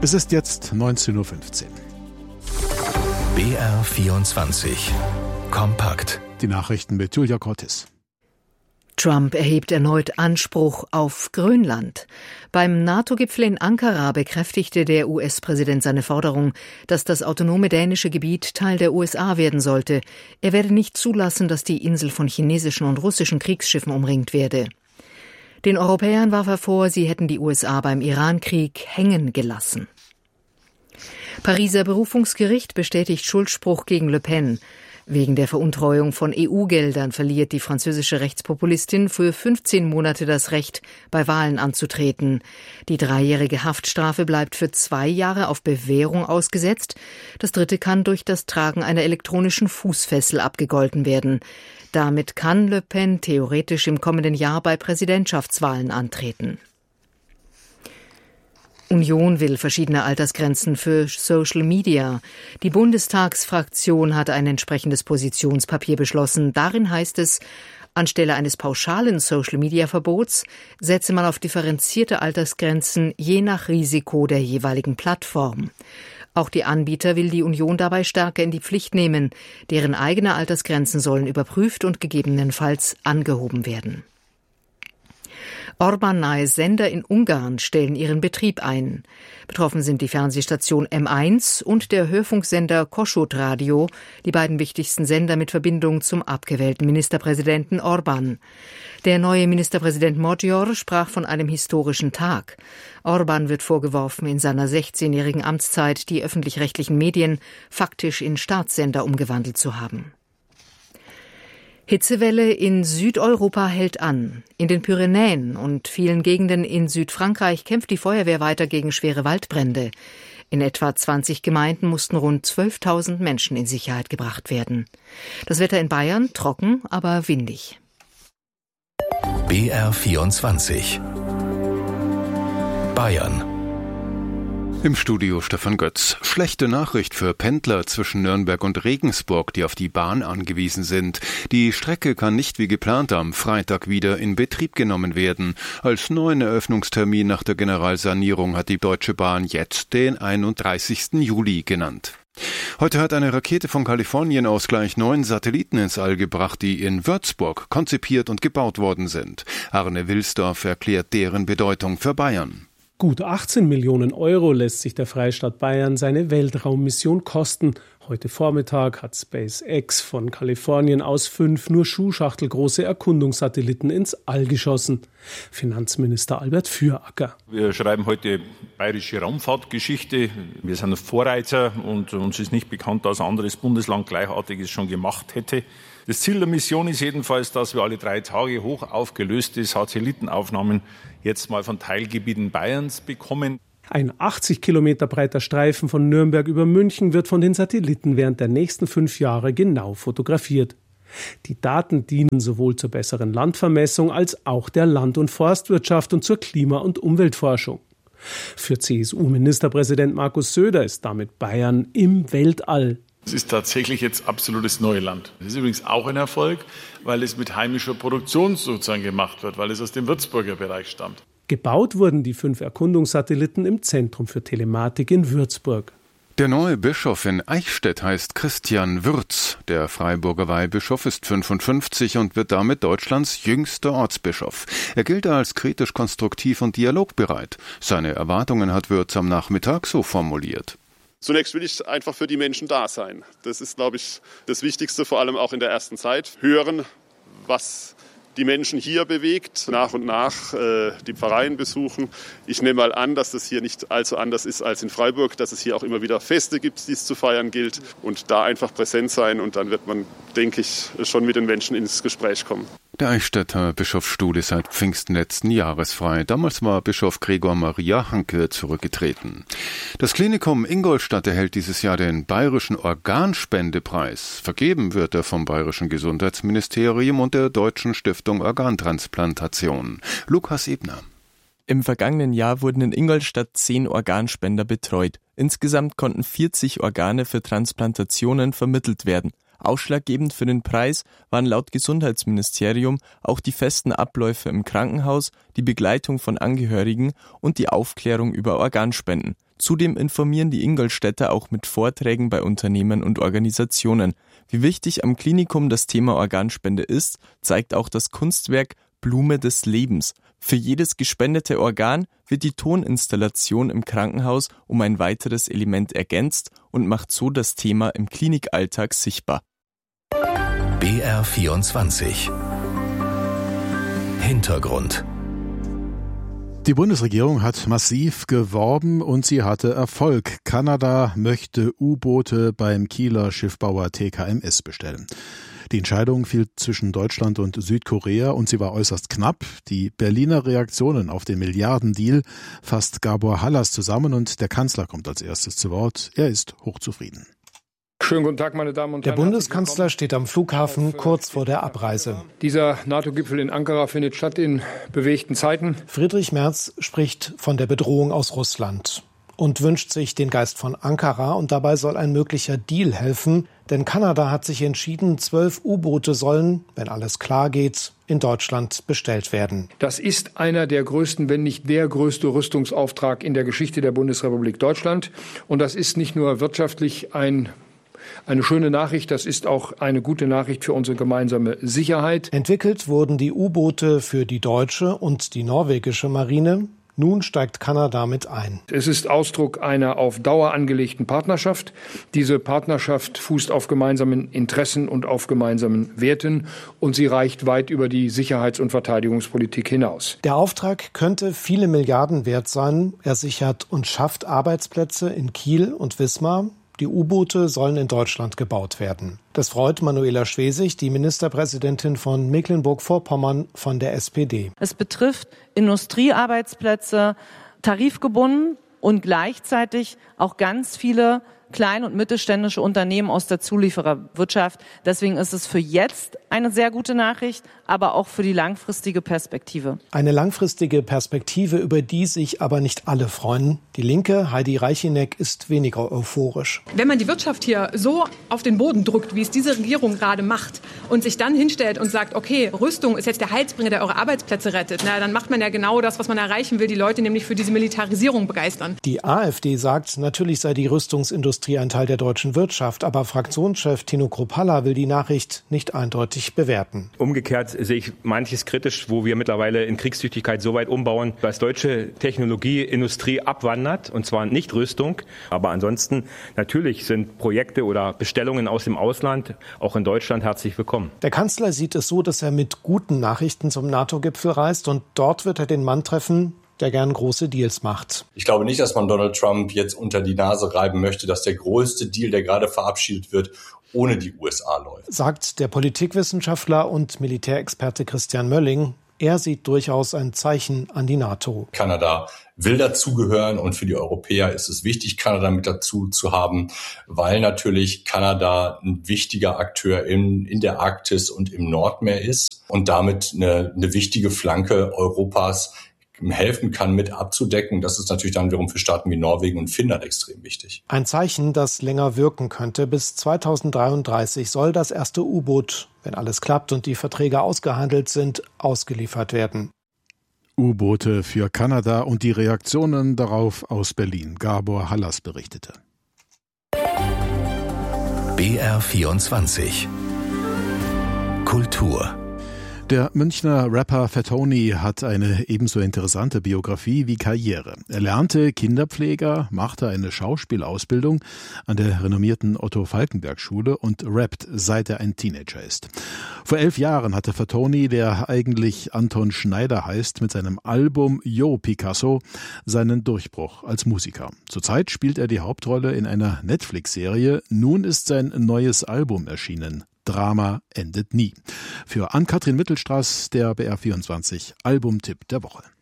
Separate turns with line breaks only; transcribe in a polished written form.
Es ist jetzt 19.15 Uhr.
BR24 Kompakt.
Die Nachrichten mit Julia Cortis.
Trump erhebt erneut Anspruch auf Grönland. Beim NATO-Gipfel in Ankara bekräftigte der US-Präsident seine Forderung, dass das autonome dänische Gebiet Teil der USA werden sollte. Er werde nicht zulassen, dass die Insel von chinesischen und russischen Kriegsschiffen umringt werde. Den Europäern warf er vor, sie hätten die USA beim Irankrieg hängen gelassen. Pariser Berufungsgericht bestätigt Schuldspruch gegen Le Pen. Wegen der Veruntreuung von EU-Geldern verliert die französische Rechtspopulistin für 15 Monate das Recht, bei Wahlen anzutreten. Die 3-jährige Haftstrafe bleibt für 2 Jahre auf Bewährung ausgesetzt. Das 3. kann durch das Tragen einer elektronischen Fußfessel abgegolten werden. Damit kann Le Pen theoretisch im kommenden Jahr bei Präsidentschaftswahlen antreten. Union will verschiedene Altersgrenzen für Social Media. Die Bundestagsfraktion hat ein entsprechendes Positionspapier beschlossen. Darin heißt es, anstelle eines pauschalen Social-Media-Verbots setze man auf differenzierte Altersgrenzen je nach Risiko der jeweiligen Plattform. Auch die Anbieter will die Union dabei stärker in die Pflicht nehmen. Deren eigene Altersgrenzen sollen überprüft und gegebenenfalls angehoben werden. Orbán-nahe Sender in Ungarn stellen ihren Betrieb ein. Betroffen sind die Fernsehstation M1 und der Hörfunksender Kossuth Radio, die beiden wichtigsten Sender mit Verbindung zum abgewählten Ministerpräsidenten Orbán. Der neue Ministerpräsident Magyar sprach von einem historischen Tag. Orbán wird vorgeworfen, in seiner 16-jährigen Amtszeit die öffentlich-rechtlichen Medien faktisch in Staatssender umgewandelt zu haben. Hitzewelle in Südeuropa hält an. In den Pyrenäen und vielen Gegenden in Südfrankreich kämpft die Feuerwehr weiter gegen schwere Waldbrände. In etwa 20 Gemeinden mussten rund 12.000 Menschen in Sicherheit gebracht werden. Das Wetter in Bayern trocken, aber windig.
BR24 Bayern.
Im Studio Stefan Götz. Schlechte Nachricht für Pendler zwischen Nürnberg und Regensburg, die auf die Bahn angewiesen sind. Die Strecke kann nicht wie geplant am Freitag wieder in Betrieb genommen werden. Als neuen Eröffnungstermin nach der Generalsanierung hat die Deutsche Bahn jetzt den 31. Juli genannt. Heute hat eine Rakete von Kalifornien aus gleich 9 Satelliten ins All gebracht, die in Würzburg konzipiert und gebaut worden sind. Arne Wilsdorf erklärt deren Bedeutung für Bayern.
Gut 18 Millionen Euro lässt sich der Freistaat Bayern seine Weltraummission kosten. Heute Vormittag hat SpaceX von Kalifornien aus 5 nur schuhschachtelgroße Erkundungssatelliten ins All geschossen. Finanzminister Albert Füracker.
Wir schreiben heute bayerische Raumfahrtgeschichte. Wir sind Vorreiter und uns ist nicht bekannt, dass ein anderes Bundesland Gleichartiges schon gemacht hätte. Das Ziel der Mission ist jedenfalls, dass wir alle 3 Tage hoch aufgelöste Satellitenaufnahmen jetzt mal von Teilgebieten Bayerns bekommen.
Ein 80 Kilometer breiter Streifen von Nürnberg über München wird von den Satelliten während der nächsten 5 Jahre genau fotografiert. Die Daten dienen sowohl zur besseren Landvermessung als auch der Land- und Forstwirtschaft und zur Klima- und Umweltforschung. Für CSU-Ministerpräsident Markus Söder ist damit Bayern im Weltall.
Es ist tatsächlich jetzt absolutes Neuland. Das ist übrigens auch ein Erfolg, weil es mit heimischer Produktion sozusagen gemacht wird, weil es aus dem Würzburger Bereich stammt.
Gebaut wurden die 5 Erkundungssatelliten im Zentrum für Telematik in Würzburg.
Der neue Bischof in Eichstätt heißt Christian Würz. Der Freiburger Weihbischof ist 55 und wird damit Deutschlands jüngster Ortsbischof. Er gilt als kritisch konstruktiv und dialogbereit. Seine Erwartungen hat Würz am Nachmittag so formuliert.
Zunächst will ich einfach für die Menschen da sein. Das ist, glaube ich, das Wichtigste, vor allem auch in der ersten Zeit. Hören, was die Menschen hier bewegt, nach und nach die Pfarreien besuchen. Ich nehme mal an, dass das hier nicht allzu anders ist als in Freiburg, dass es hier auch immer wieder Feste gibt, die es zu feiern gilt und da einfach präsent sein und dann wird man, denke ich, schon mit den Menschen ins Gespräch kommen.
Der Eichstätter Bischofsstuhl ist seit Pfingsten letzten Jahres frei. Damals war Bischof Gregor Maria Hanke zurückgetreten. Das Klinikum Ingolstadt erhält dieses Jahr den Bayerischen Organspendepreis. Vergeben wird er vom Bayerischen Gesundheitsministerium und der Deutschen Stiftung Organtransplantation. Lukas Ebner.
Im vergangenen Jahr wurden in Ingolstadt 10 Organspender betreut. Insgesamt konnten 40 Organe für Transplantationen vermittelt werden. Ausschlaggebend für den Preis waren laut Gesundheitsministerium auch die festen Abläufe im Krankenhaus, die Begleitung von Angehörigen und die Aufklärung über Organspenden. Zudem informieren die Ingolstädter auch mit Vorträgen bei Unternehmen und Organisationen. Wie wichtig am Klinikum das Thema Organspende ist, zeigt auch das Kunstwerk Blume des Lebens. Für jedes gespendete Organ wird die Toninstallation im Krankenhaus um ein weiteres Element ergänzt und macht so das Thema im Klinikalltag sichtbar.
BR24 Hintergrund.
Die Bundesregierung hat massiv geworben und sie hatte Erfolg. Kanada möchte U-Boote beim Kieler Schiffbauer TKMS bestellen. Die Entscheidung fiel zwischen Deutschland und Südkorea und sie war äußerst knapp. Die Berliner Reaktionen auf den Milliardendeal fasst Gabor Hallas zusammen und der Kanzler kommt als erstes zu Wort. Er ist hochzufrieden.
Schönen guten Tag, meine Damen und Herren.
Der Bundeskanzler steht am Flughafen kurz vor der Abreise.
Dieser NATO-Gipfel in Ankara findet statt in bewegten Zeiten.
Friedrich Merz spricht von der Bedrohung aus Russland und wünscht sich den Geist von Ankara. Und dabei soll ein möglicher Deal helfen. Denn Kanada hat sich entschieden, 12 U-Boote sollen, wenn alles klar geht, in Deutschland bestellt werden.
Das ist einer der größten, wenn nicht der größte Rüstungsauftrag in der Geschichte der Bundesrepublik Deutschland. Und das ist nicht nur wirtschaftlich eine schöne Nachricht, das ist auch eine gute Nachricht für unsere gemeinsame Sicherheit.
Entwickelt wurden die U-Boote für die deutsche und die norwegische Marine. Nun steigt Kanada mit ein.
Es ist Ausdruck einer auf Dauer angelegten Partnerschaft. Diese Partnerschaft fußt auf gemeinsamen Interessen und auf gemeinsamen Werten und sie reicht weit über die Sicherheits- und Verteidigungspolitik hinaus.
Der Auftrag könnte viele Milliarden wert sein. Er sichert und schafft Arbeitsplätze in Kiel und Wismar. Die U-Boote sollen in Deutschland gebaut werden. Das freut Manuela Schwesig, die Ministerpräsidentin von Mecklenburg-Vorpommern von der SPD.
Es betrifft Industriearbeitsplätze, tarifgebunden und gleichzeitig auch ganz viele kleine und mittelständische Unternehmen aus der Zuliefererwirtschaft. Deswegen ist es für jetzt eine sehr gute Nachricht, aber auch für die langfristige Perspektive.
Eine langfristige Perspektive, über die sich aber nicht alle freuen. Die Linke, Heidi Reicheneck, ist weniger euphorisch.
Wenn man die Wirtschaft hier so auf den Boden drückt, wie es diese Regierung gerade macht, und sich dann hinstellt und sagt, okay, Rüstung ist jetzt der Heilsbringer, der eure Arbeitsplätze rettet, na, dann macht man ja genau das, was man erreichen will, die Leute nämlich für diese Militarisierung begeistern.
Die AfD sagt, natürlich sei die Rüstungsindustrie ein Teil der deutschen Wirtschaft, aber Fraktionschef Tino Kruppalla will die Nachricht nicht eindeutig bewerten.
Umgekehrt sehe ich manches kritisch, wo wir mittlerweile in Kriegstüchtigkeit so weit umbauen, dass deutsche Technologieindustrie abwandert, und zwar nicht Rüstung. Aber ansonsten natürlich sind Projekte oder Bestellungen aus dem Ausland auch in Deutschland herzlich willkommen.
Der Kanzler sieht es so, dass er mit guten Nachrichten zum NATO-Gipfel reist und dort wird er den Mann treffen, der gern große Deals macht.
Ich glaube nicht, dass man Donald Trump jetzt unter die Nase reiben möchte, dass der größte Deal, der gerade verabschiedet wird, ohne die USA läuft.
Sagt der Politikwissenschaftler und Militärexperte Christian Mölling. Er sieht durchaus ein Zeichen an die NATO.
Kanada will dazugehören und für die Europäer ist es wichtig, Kanada mit dazu zu haben, weil natürlich Kanada ein wichtiger Akteur in der Arktis und im Nordmeer ist und damit eine wichtige Flanke Europas helfen kann, mit abzudecken. Das ist natürlich dann wiederum für Staaten wie Norwegen und Finnland extrem wichtig.
Ein Zeichen, das länger wirken könnte. Bis 2033 soll das erste U-Boot, wenn alles klappt und die Verträge ausgehandelt sind, ausgeliefert werden.
U-Boote für Kanada und die Reaktionen darauf aus Berlin. Gabor Hallas berichtete.
BR24 Kultur.
Der Münchner Rapper Fatoni hat eine ebenso interessante Biografie wie Karriere. Er lernte Kinderpfleger, machte eine Schauspielausbildung an der renommierten Otto-Falckenberg-Schule und rappt, seit er ein Teenager ist. Vor 11 Jahren hatte Fatoni, der eigentlich Anton Schneider heißt, mit seinem Album Yo Picasso seinen Durchbruch als Musiker. Zurzeit spielt er die Hauptrolle in einer Netflix-Serie. Nun ist sein neues Album erschienen. Drama endet nie. Für Ann-Kathrin Mittelstraß der BR24 Albumtipp der Woche.